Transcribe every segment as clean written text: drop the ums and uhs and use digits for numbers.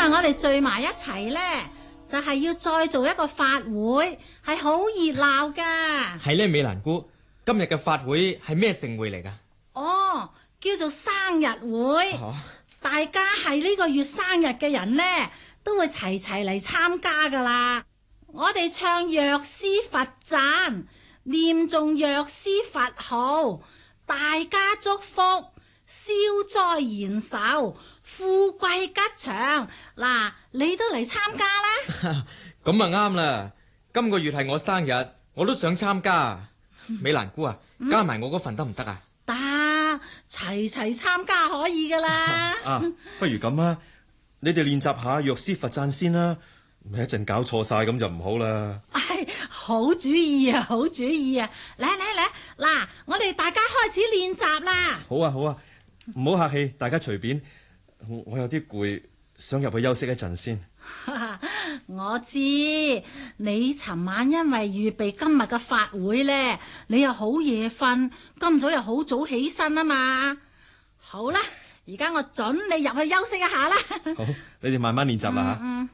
我哋聚埋一齊呢，就係要再做一個法會，係好熱鬧噶。 係呢，美蘭姑，今日嘅法會係咩盛會嚟噶？ 哦，叫做生日會。大家係呢個月生日嘅人呢，都會齊齊嚟參加噶啦。我哋唱藥師佛讚，念誦藥師佛號，大家祝福，消災延壽，富貴吉祥。嗱，你都嚟參加啦。 咁啊啱啦，今個月係我生日，我都想參加。美蘭姑啊，加埋我嗰份得唔得啊？ 得，齊齊參加可以噶啦。 不如咁啊，你哋練習下藥師佛讚先啦，咪一陣搞錯晒咁就唔好啦。 好主意啊，好主意啊！嚟，嗱，我哋大家開始練習啦。 好啊，唔好客氣，大家隨便。我有啲攰，想入去休息一陣先。 我知你尋晚因為預備今日嘅法會呢，你又好夜瞓，今早又好早起身啊嘛。好啦，而家我准你入去休息一下啦。 好，你哋慢慢練習啦吓。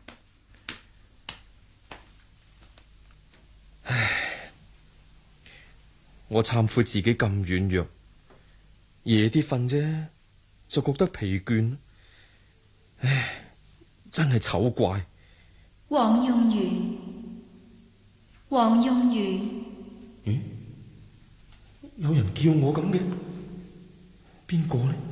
唉，我懺悔自己咁軟弱，夜啲瞓啫，就覺得疲倦。唉，真係醜怪。 黃用如， 咦？有人叫我咁嘅？邊個呢？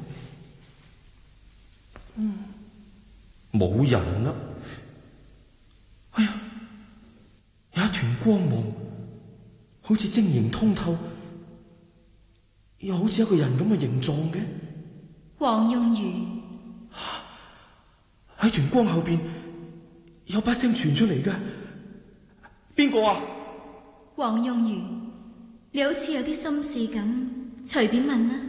冇人啦。哎呀，有一團光芒，好似晶瑩通透，又好似一個人咁嘅形狀嘅。 黃用如， 喺團光後邊有把聲傳出嚟嘅，邊個啊？ 黃用如，你好似有啲心事咁，隨便問啦。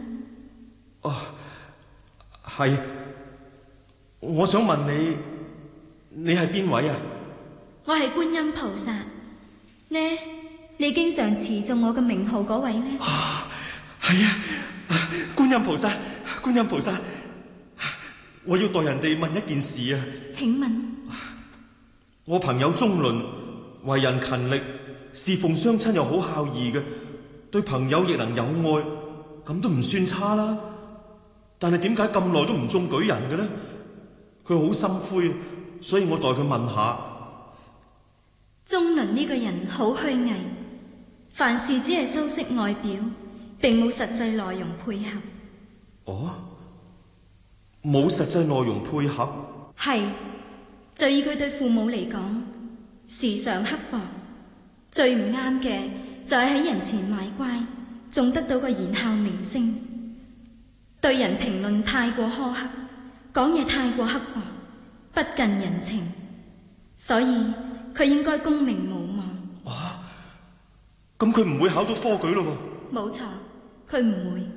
係，我想問你，你係邊位啊？ 我係觀音菩薩。呢，你經常持誦我嘅名號嗰位呢？ 係啊，觀音菩薩，我要代人哋問一件事啊。 請問。 我朋友中倫，為人勤力，侍奉雙親又好孝義嘅，對朋友亦能有愛，咁都唔算差啦。但係點解咁耐都唔中舉人嘅呢？佢好心灰，所以我代佢問下。 中倫呢個人好虛偽，凡事只係修飾外表，並冇實際內容配合。 冇實際內容配合？ 係，就以佢對父母嚟講，時常刻薄，最唔啱嘅就係喺人前賣乖，仲得到個言孝名聲。對人評論太過苛刻，講嘢太過刻薄，不近人情，所以佢應該功名無望。 咁佢唔會考到科舉咯？ 冇錯，佢唔會。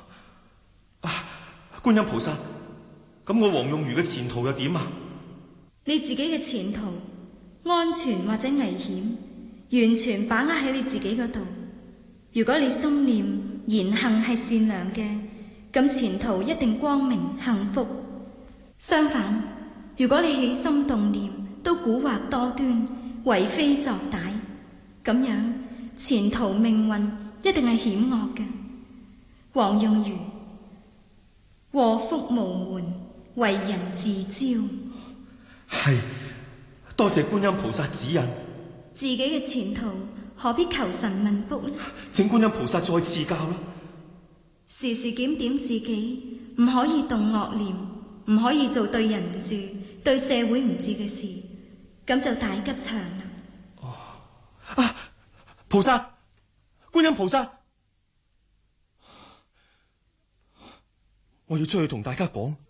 觀音菩薩，咁我黃用如嘅前途又點啊？ 你自己嘅前途安全或者危險，完全把握喺你自己嗰度。如果你心念言行係善良嘅，咁前途一定光明幸福。相反，如果你起心動念都蠱惑多端，為非作歹，咁樣前途命運一定係險惡嘅。黃用如，禍福無門，為人自招。 係，多謝觀音菩薩指引。 自己嘅前途何必求神問卜呢？ 請觀音菩薩再賜教啦。 時時檢點自己，唔可以動惡念，唔可以做對人唔住、對社會唔住嘅事，咁就大吉祥啦。 菩薩，觀音菩薩，我要出去同大家講。